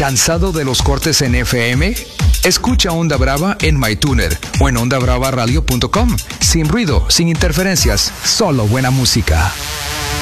¿Cansado de los cortes en FM? Escucha Onda Brava en MyTuner o en ondabravaradio.com. Sin ruido, sin interferencias, solo buena música.